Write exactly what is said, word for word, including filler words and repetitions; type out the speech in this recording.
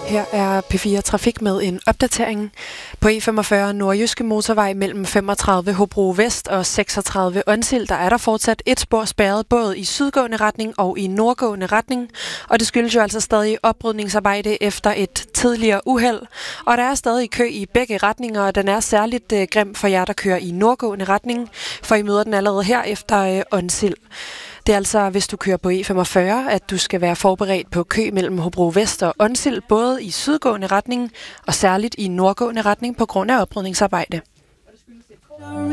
Her er P fire Trafik med en opdatering. På E femogfyrre Nordjyske Motorvej mellem femogtredive Hobro Vest og seksogtredive Onsild, der er der fortsat et spor spærret både i sydgående retning og i nordgående retning. Og det skyldes jo altså stadig oprydningsarbejde efter et tidligere uheld. Og der er stadig kø i begge retninger, og den er særligt øh, grim for jer, der kører i nordgående retning, for I møder den allerede her efter øh, Onsild. Det er altså, hvis du kører på E femogfyrre, at du skal være forberedt på kø mellem Hobro Vest og Onsild, både i sydgående retning og særligt i nordgående retning på grund af oprydningsarbejde.